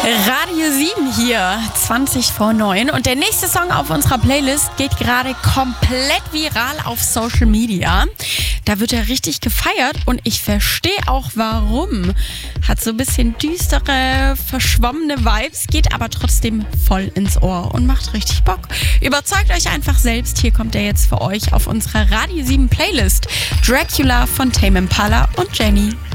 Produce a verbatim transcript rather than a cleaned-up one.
Radio sieben hier, zwanzig vor neun. Und der nächste Song auf unserer Playlist geht gerade komplett viral auf Social Media. Da wird er richtig gefeiert und ich verstehe auch warum. Hat so ein bisschen düstere, verschwommene Vibes, geht aber trotzdem voll ins Ohr und macht richtig Bock. Überzeugt euch einfach selbst. Hier kommt er jetzt für euch auf unserer Radio sieben Playlist. Dracula von Tame Impala und Jenny.